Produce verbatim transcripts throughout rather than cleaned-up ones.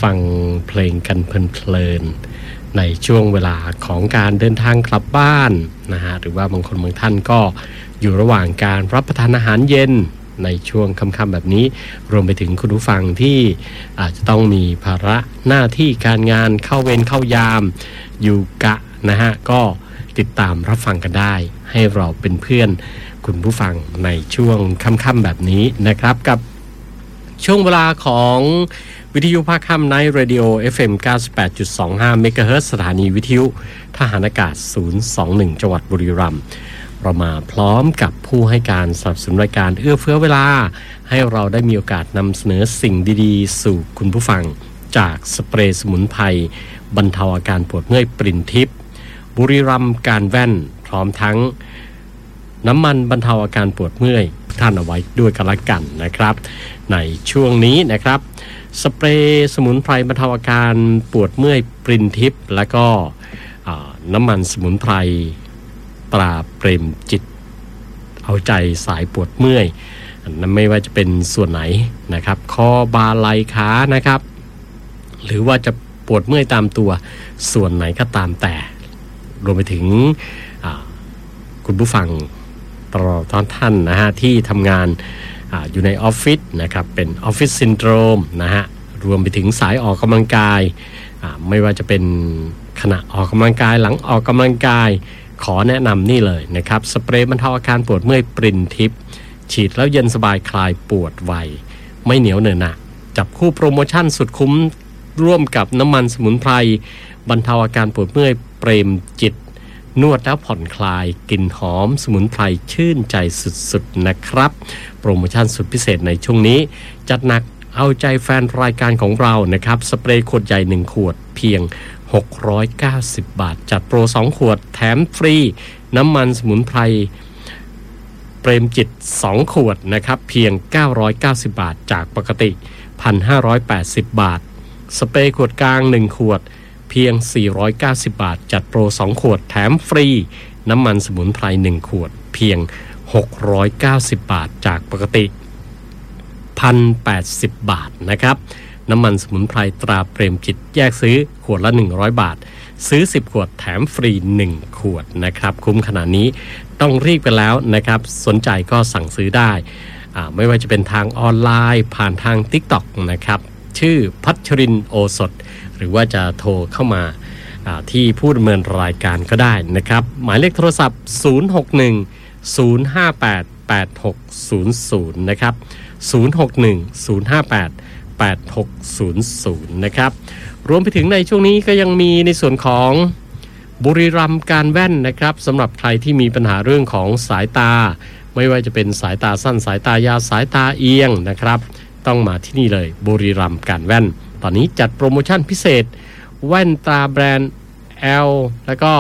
ฟังเพลงกันเพลินๆในช่วงเวลาของการเดินทางกลับบ้านนะฮะหรือว่าบางคนบางท่านก็อยู่ระหว่างการรับประทานอาหารเย็นในช่วงค่ำๆแบบนี้รวมไปถึงคุณผู้ฟังที่อาจจะต้องมีภาระหน้าที่การงานเข้าเวรเข้ายามอยู่กะนะฮะก็ติดตามรับฟังกันได้ให้เราเป็นเพื่อนคุณผู้ฟังในช่วงค่ำๆแบบนี้นะครับกับช่วงเวลาของวิทยุภาคค่ำในเรดิโอ เอฟ เอ็ม เก้าสิบแปดจุดสองห้า เมกะเฮิรตซ์สถานีวิทยุทหารอากาศศูนย์สองหนึ่งจังหวัดบุรีรัมย์เรามาพร้อมกับผู้ให้การสนับสนุนรายการเอื้อเฟื้อเวลาให้เราได้มีโอกาสนำเสนอสิ่งดีๆสู่คุณผู้ฟังจากสเปรย์สมุนไพรบรรเทาอาการปวดเมื่อยปรินทิพย์บุรีรัมย์การแว่นพร้อมทั้งน้ำมันบรรเทาอาการปวดเมื่อยท่านเอาไว้ด้วยกันละกันนะครับในช่วงนี้นะครับสเปรย์สมุนไพรบรรเทาอาการปวดเมื่อยปรินทิพย์และก็น้ำมันสมุนไพรตราเปรมจิตเอาใจสายปวดเมื่อยนั้นไม่ว่าจะเป็นส่วนไหนนะครับคอบ่าไหล่ขานะครับหรือว่าจะปวดเมื่อยตามตัวส่วนไหนก็ตามแต่รวมไปถึงคุณผู้ฟังตลอดท่านนะฮะที่ทำงาน อ, อยู่ในออฟฟิศนะครับเป็นออฟฟิศซินโดรมนะฮะรวมไปถึงสายออกกำลังกายไม่ว่าจะเป็นขณะออกกำลังกายหลังออกกำลังกายขอแนะนำนี่เลยนะครับสเปรย์บรรเทาอาการปวดเมื่อยปรินทิพย์ฉีดแล้วเย็นสบายคลายปวดไวไม่เหนียวเหนอะหนะจับคู่โปรโมชั่นสุดคุ้มร่วมกับน้ำมันสมุนไพรบรรเทาอาการปวดเมื่อยเปรมจิตนวดแล้วผ่อนคลายกลิ่นหอมสมุนไพรชื่นใจสุดๆนะครับโปรโมชั่นสุดพิเศษในช่วงนี้จัดหนักเอาใจแฟนรายการของเรานะครับสเปรย์ขวดใหญ่หนึ่งขวดเพียงหกร้อยเก้าสิบบาทจัดโปรสองขวดแถมฟรีน้ำมันสมุนไพรเปรมจิตสองขวดนะครับเพียงเก้าร้อยเก้าสิบบาทจากปกติ หนึ่งพันห้าร้อยแปดสิบบาทสเปรย์ขวดกลางหนึ่งขวดเพียงสี่ร้อยเก้าสิบบาทจัดโปรสองขวดแถมฟรีน้ำมันสมุนไพรหนึ่งขวดเพียงหกร้อยเก้าสิบบาทจากปกติ หนึ่งพันแปดสิบบาทนะครับน้ำมันสมุนไพรตราเปรมจิตแยกซื้อขวดละหนึ่งร้อยบาทซื้อสิบขวดแถมฟรีหนึ่งขวดนะครับคุ้มขนาดนี้ต้องรีบกันแล้วนะครับสนใจก็สั่งซื้อได้ไม่ว่าจะเป็นทางออนไลน์ผ่านทาง TikTok นะครับชื่อพัชรินทร์โอสถหรือว่าจะโทรเข้ามาที่ผู้ดำเนินรายการก็ได้นะครับหมายเลขโทรศัพท์ศูนย์ หก หนึ่ง ศูนย์ ห้า แปด แปด หก ศูนย์ ศูนย์นะครับศูนย์ หก หนึ่ง ศูนย์ ห้า แปด แปด หก ศูนย์ ศูนย์นะครับรวมไปถึงในช่วงนี้ก็ยังมีในส่วนของบุรีรัมย์การแว่นนะครับสำหรับใครที่มีปัญหาเรื่องของสายตาไม่ว่าจะเป็นสายตาสั้นสายตายาวสายตาเอียงนะครับต้องมาที่นี่เลยบุรีรัมย์การแว่นตอนนี้จัดโปรโมชั่นพิเศษแว่นตาแบรนด์ L แล้วก็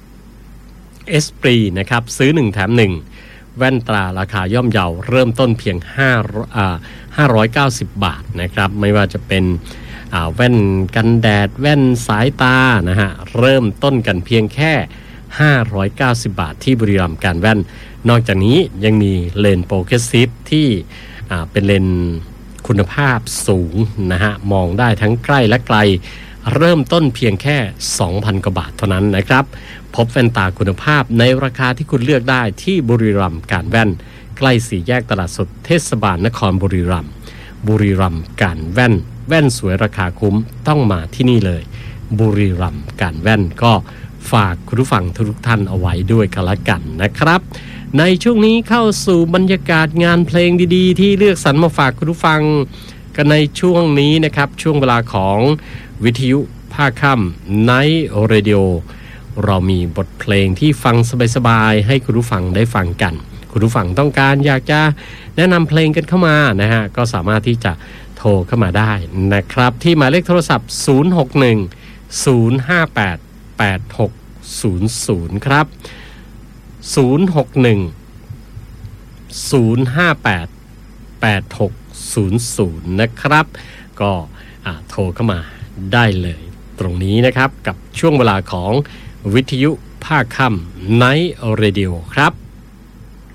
Esprit นะครับซื้อหนึ่งแถมหนึ่งแว่นตาราคาย่อมเยาเริ่มต้นเพียง5อ่าห้าร้อยเก้าสิบบาทนะครับไม่ว่าจะเป็นอ่าแว่นกันแดดแว่นสายตานะฮะเริ่มต้นกันเพียงแค่ห้าร้อยเก้าสิบบาทที่บุรีรัมย์การแว่นนอกจากนี้ยังมีเลนส์โปรเกรสซีฟที่อ่าเป็นเลนส์คุณภาพสูงนะฮะมองได้ทั้งใกล้และไกลเริ่มต้นเพียงแค่ สองพัน กว่าบาทเท่านั้นนะครับพบแว่นตาคุณภาพในราคาที่คุณเลือกได้ที่บุรีรัมย์การแว่นใกล้สี่แยกตลาดสดเทศบาลนครบุรีรัมย์บุรีรัมย์การแว่นแว่นสวยราคาคุ้มต้องมาที่นี่เลยบุรีรัมย์การแว่นก็ฝากคุณผู้ฟังทุกท่านเอาไว้ด้วยกันละกันนะครับในช่วงนี้เข้าสู่บรรยากาศงานเพลงดีๆที่เลือกสรรมาฝากคุณผู้ฟังกันในช่วงนี้นะครับช่วงเวลาของวิทยุภาคค่ำในเรดิโอเรามีบทเพลงที่ฟังสบายๆให้คุณผู้ฟังได้ฟังกันคุณผู้ฟังต้องการอยากจะแนะนำเพลงกันเข้ามานะฮะก็สามารถที่จะโทรเข้ามาได้นะครับที่หมายเลขโทรศัพท์ศูนย์ หก หนึ่ง ศูนย์ ห้า แปด แปด หก ศูนย์ ศูนย์ครับศูนย์ หก หนึ่ง ศูนย์ ห้า แปด แปด หก ศูนย์ ศูนย์นะครับก็โทรเข้ามาได้เลยตรงนี้นะครับกับช่วงเวลาของวิทยุภาคค่ำในเรดิโอครับ